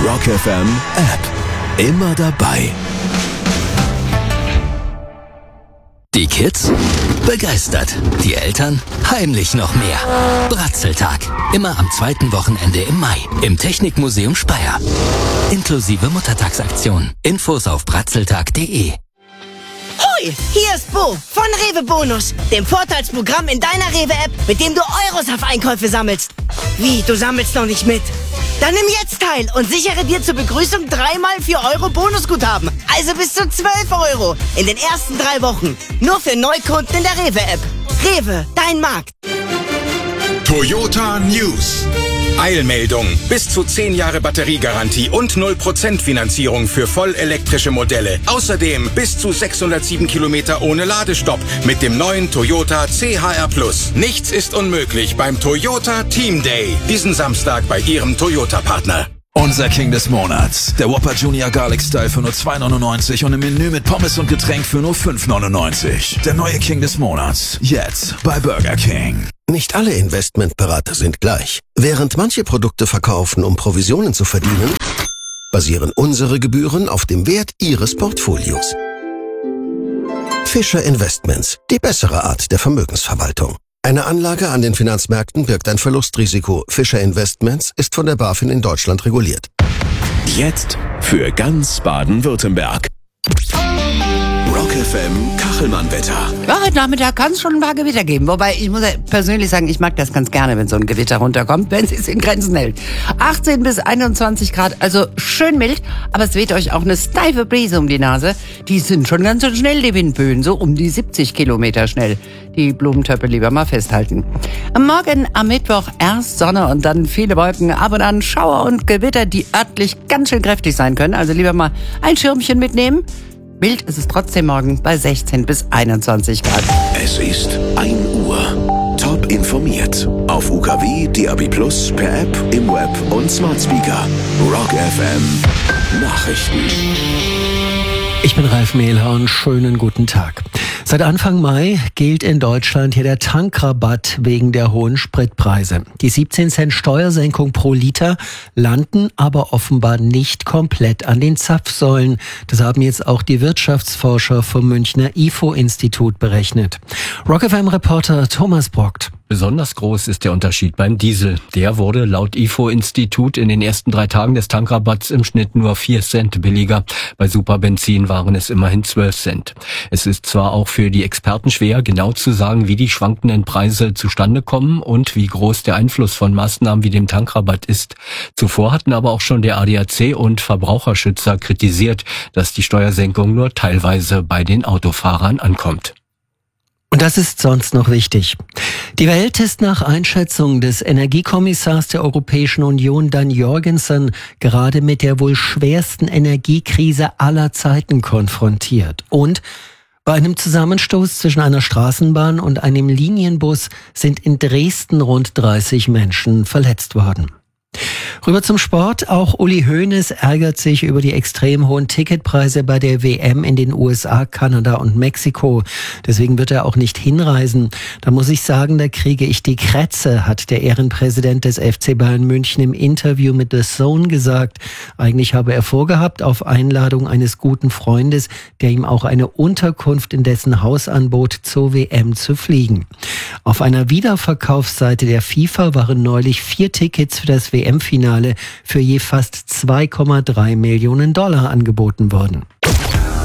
Rock FM App. Immer dabei. Die Kids begeistert, die Eltern heimlich noch mehr. Bratzeltag, immer am zweiten Wochenende im Mai im Technikmuseum Speyer. Inklusive Muttertagsaktion. Infos auf bratzeltag.de. Hoi, hier ist Bo von Rewe Bonus, dem Vorteilsprogramm in deiner Rewe-App, mit dem du Euros auf Einkäufe sammelst. Wie, du sammelst noch nicht mit? Dann nimm jetzt teil und sichere dir zur Begrüßung 3x 4 Euro Bonusguthaben. Also bis zu 12 Euro in den ersten 3 Wochen. Nur für Neukunden in der Rewe-App. Rewe, dein Markt. Toyota News. Eilmeldung. Bis zu 10 Jahre Batteriegarantie und 0% Finanzierung für vollelektrische Modelle. Außerdem bis zu 607 Kilometer ohne Ladestopp mit dem neuen Toyota CHR+. Nichts ist unmöglich beim Toyota Team Day. Diesen Samstag bei Ihrem Toyota-Partner. Unser King des Monats. Der Whopper Junior Garlic Style für nur 2,99 und im Menü mit Pommes und Getränk für nur 5,99. Der neue King des Monats. Jetzt bei Burger King. Nicht alle Investmentberater sind gleich. Während manche Produkte verkaufen, um Provisionen zu verdienen, basieren unsere Gebühren auf dem Wert Ihres Portfolios. Fischer Investments, die bessere Art der Vermögensverwaltung. Eine Anlage an den Finanzmärkten birgt ein Verlustrisiko. Fischer Investments ist von der BaFin in Deutschland reguliert. Jetzt für ganz Baden-Württemberg. Rock FM Kachelmann-Wetter. Ja, heute Nachmittag kann es schon ein paar Gewitter geben. Wobei, ich muss ja persönlich sagen, ich mag das ganz gerne, wenn so ein Gewitter runterkommt, wenn es sich in Grenzen hält. 18 bis 21 Grad, also schön mild, aber es weht euch auch eine steife Brise um die Nase. Die sind schon ganz so schnell, die Windböen, so um die 70 Kilometer schnell. Die Blumentöpfe lieber mal festhalten. Morgen am Mittwoch erst Sonne und dann viele Wolken, ab und an Schauer und Gewitter, die örtlich ganz schön kräftig sein können. Also lieber mal ein Schirmchen mitnehmen. Mild ist es trotzdem morgen bei 16 bis 21 Grad. Es ist 1 Uhr. Top informiert. Auf UKW, DAB+, per App, im Web und Smart Speaker. Rock FM Nachrichten. Ich bin Ralf Mehlhorn, schönen guten Tag. Seit Anfang Mai gilt in Deutschland hier der Tankrabatt wegen der hohen Spritpreise. Die 17 Cent Steuersenkung pro Liter landen aber offenbar nicht komplett an den Zapfsäulen. Das haben jetzt auch die Wirtschaftsforscher vom Münchner IFO-Institut berechnet. Rock FM-Reporter Thomas Brockt. Besonders groß ist der Unterschied beim Diesel. Der wurde laut IFO-Institut in den ersten 3 Tagen des Tankrabatts im Schnitt nur 4 Cent billiger. Bei Superbenzin waren es immerhin 12 Cent. Es ist zwar auch für die Experten schwer, genau zu sagen, wie die schwankenden Preise zustande kommen und wie groß der Einfluss von Maßnahmen wie dem Tankrabatt ist. Zuvor hatten aber auch schon der ADAC und Verbraucherschützer kritisiert, dass die Steuersenkung nur teilweise bei den Autofahrern ankommt. Und das ist sonst noch wichtig. Die Welt ist nach Einschätzung des Energiekommissars der Europäischen Union, Dan Jorgensen, gerade mit der wohl schwersten Energiekrise aller Zeiten konfrontiert. Und bei einem Zusammenstoß zwischen einer Straßenbahn und einem Linienbus sind in Dresden rund 30 Menschen verletzt worden. Rüber zum Sport. Auch Uli Hoeneß ärgert sich über die extrem hohen Ticketpreise bei der WM in den USA, Kanada und Mexiko. Deswegen wird er auch nicht hinreisen. Da muss ich sagen, da kriege ich die Krätze, hat der Ehrenpräsident des FC Bayern München im Interview mit The Zone gesagt. Eigentlich habe er vorgehabt, auf Einladung eines guten Freundes, der ihm auch eine Unterkunft in dessen Haus anbot, zur WM zu fliegen. Auf einer Wiederverkaufsseite der FIFA waren neulich 4 Tickets für das WM-Finale für je fast $2,3 Millionen angeboten worden.